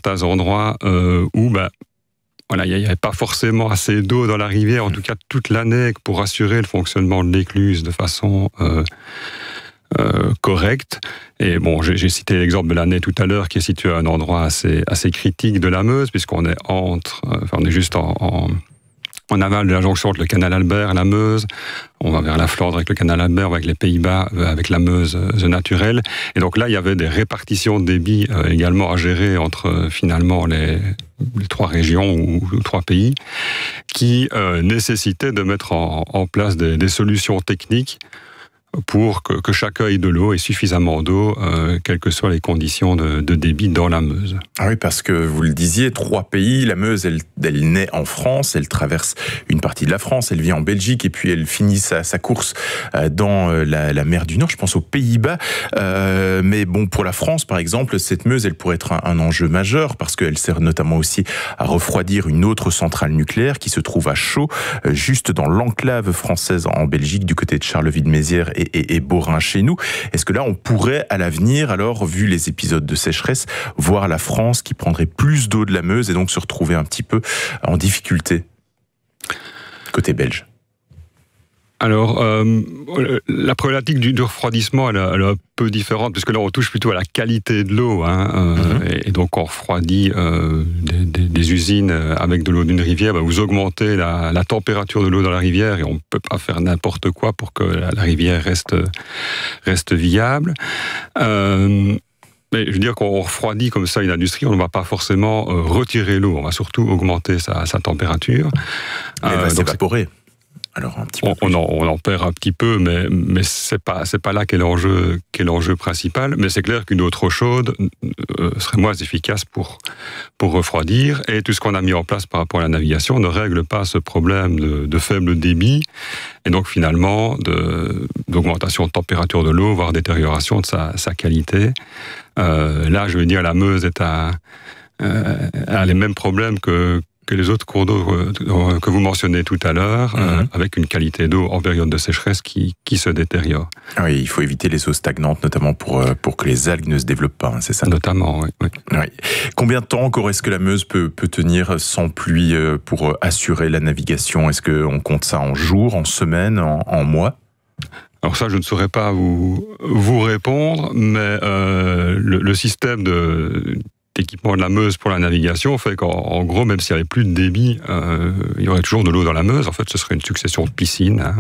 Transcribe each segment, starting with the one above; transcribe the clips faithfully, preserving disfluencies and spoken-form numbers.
certains endroits euh, où bah, voilà, il n'y avait pas forcément assez d'eau dans la rivière, en tout cas toute l'année, pour assurer le fonctionnement de l'écluse de façon euh, euh, correcte. Et bon, j'ai, j'ai cité l'exemple de l'année tout à l'heure, qui est situé à un endroit assez, assez critique de la Meuse, puisqu'on est entre, enfin, on est juste en, en En aval de la jonction entre le canal Albert et la Meuse. On va vers la Flandre avec le canal Albert, avec les Pays-Bas, avec la Meuse euh, naturelle. Et donc là, il y avait des répartitions de débit euh, également à gérer entre euh, finalement les, les trois régions ou, ou trois pays, qui euh, nécessitaient de mettre en, en place des, des solutions techniques pour que, que chacun ait de l'eau et suffisamment d'eau, euh, quelles que soient les conditions de, de débit dans la Meuse. Ah oui, parce que vous le disiez, trois pays, la Meuse, elle, elle naît en France, elle traverse une partie de la France, elle vient en Belgique et puis elle finit sa, sa course dans la, la mer du Nord, je pense aux Pays-Bas. Euh, mais bon, pour la France, par exemple, cette Meuse, elle pourrait être un, un enjeu majeur parce qu'elle sert notamment aussi à refroidir une autre centrale nucléaire qui se trouve à Chaux, juste dans l'enclave française en Belgique, du côté de Charleville-Mézières et Et, et Beaurain chez nous. Est-ce que là, on pourrait, à l'avenir, alors, vu les épisodes de sécheresse, voir la France qui prendrait plus d'eau de la Meuse et donc se retrouver un petit peu en difficulté côté belge? Alors, euh, la problématique du, du refroidissement, elle, elle est un peu différente, puisque là, on touche plutôt à la qualité de l'eau, hein, euh, mm-hmm. et, et donc on refroidit euh, des, des, des usines avec de l'eau d'une rivière, bah, vous augmentez la, la température de l'eau dans la rivière, et on ne peut pas faire n'importe quoi pour que la, la rivière reste, reste viable. Euh, Mais je veux dire qu'on refroidit comme ça une industrie, on ne va pas forcément euh, retirer l'eau, on va surtout augmenter sa, sa température. Elle va euh, s'évaporer. Alors un petit peu on, on, en, on en perd un petit peu, mais, mais ce n'est pas, c'est pas là qu'est l'enjeu, qu'est l'enjeu principal. Mais c'est clair qu'une eau trop chaude euh, serait moins efficace pour, pour refroidir. Et tout ce qu'on a mis en place par rapport à la navigation ne règle pas ce problème de, de faible débit. Et donc finalement, de, d'augmentation de température de l'eau, voire détérioration de sa, sa qualité. Euh, là, je veux dire, la Meuse est à, euh, a les mêmes problèmes que que les autres cours d'eau que vous mentionnez tout à l'heure, mmh. euh, avec une qualité d'eau en période de sécheresse qui, qui se détériore. Ah oui, il faut éviter les eaux stagnantes, notamment pour, pour que les algues ne se développent pas, hein, c'est ça? Notamment, oui, oui. oui. Combien de temps encore est-ce que la Meuse peut, peut tenir sans pluie pour assurer la navigation? Est-ce qu'on compte ça en jours, en semaines, en, en mois? Alors ça, je ne saurais pas vous, vous répondre, mais euh, le, le système de... d'équipement de la Meuse pour la navigation fait qu'en en gros, même s'il n'y avait plus de débit, euh, il y aurait toujours de l'eau dans la Meuse. En fait, ce serait une succession de piscines, hein,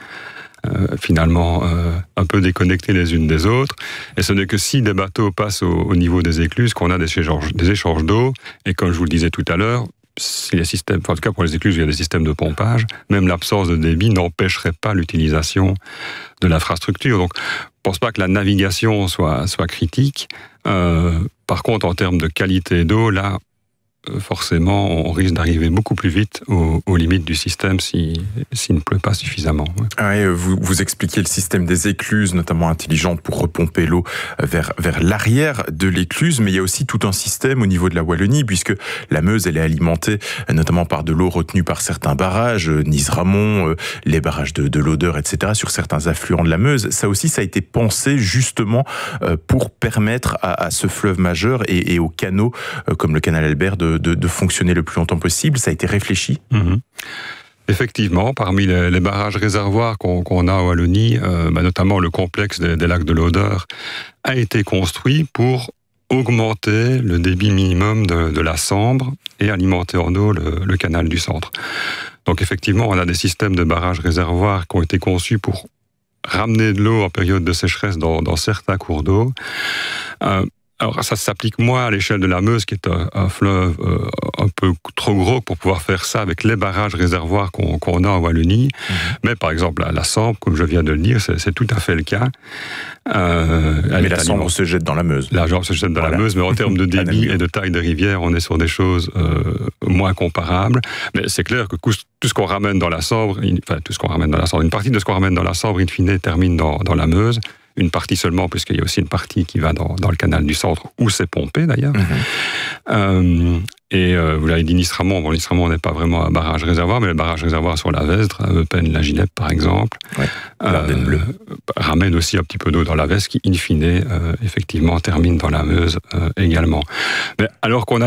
euh, euh, finalement euh, un peu déconnectées les unes des autres. Et ce n'est que si des bateaux passent au, au niveau des écluses qu'on a des échanges, des échanges d'eau. Et comme je vous le disais tout à l'heure, si les systèmes, enfin, en tout cas pour les écluses, il y a des systèmes de pompage, même l'absence de débit n'empêcherait pas l'utilisation de l'infrastructure. Donc, je ne pense pas que la navigation soit, soit critique. Euh, par contre, en termes de qualité d'eau, là, forcément, on risque d'arriver beaucoup plus vite aux, aux limites du système si, s'il ne pleut pas suffisamment. Ouais. Ah oui, vous, vous expliquez le système des écluses, notamment intelligentes pour repomper l'eau vers, vers l'arrière de l'écluse, mais il y a aussi tout un système au niveau de la Wallonie, puisque la Meuse, elle est alimentée notamment par de l'eau retenue par certains barrages, Nice-Ramon, les barrages de, de l'Odeur, et cetera, sur certains affluents de la Meuse. Ça aussi, ça a été pensé justement pour permettre à, à ce fleuve majeur et, et aux canaux, comme le canal Albert, de De, de fonctionner le plus longtemps possible. Ça a été réfléchi? Mmh. Effectivement, parmi les, les barrages réservoirs qu'on, qu'on a en Wallonie, euh, bah notamment le complexe des, des lacs de l'Odeur, a été construit pour augmenter le débit minimum de, de la Sambre et alimenter en eau le, le canal du Centre. Donc effectivement, on a des systèmes de barrages réservoirs qui ont été conçus pour ramener de l'eau en période de sécheresse dans, dans certains cours d'eau. Euh, Alors ça s'applique moins à l'échelle de la Meuse, qui est un, un fleuve euh, un peu trop gros pour pouvoir faire ça avec les barrages réservoirs qu'on, qu'on a en Wallonie. Mmh. Mais par exemple, à la Sambre, comme je viens de le dire, c'est, c'est tout à fait le cas. Euh, mais la Sambre se jette dans la Meuse. La Sambre se jette dans voilà. la Meuse, mais en termes de débit et de taille de rivière, on est sur des choses euh, moins comparables. Mais c'est clair que tout ce qu'on ramène dans la Sambre, enfin tout ce qu'on ramène dans la Sambre, une partie de ce qu'on ramène dans la Sambre, in fine, termine dans, dans la Meuse. Une partie seulement, puisqu'il y a aussi une partie qui va dans, dans le canal du Centre, où c'est pompé d'ailleurs. Mmh. Euh, et euh, vous l'avez dit, Nice-Ramon, bon, Nice-Ramon n'est pas vraiment un barrage réservoir, mais le barrage réservoir sur la Vesdre, à Eupen, la Ginette par exemple, ouais, euh, ramène aussi un petit peu d'eau dans la Vesdre, qui in fine, euh, effectivement, termine dans la Meuse euh, également. Mais alors qu'on a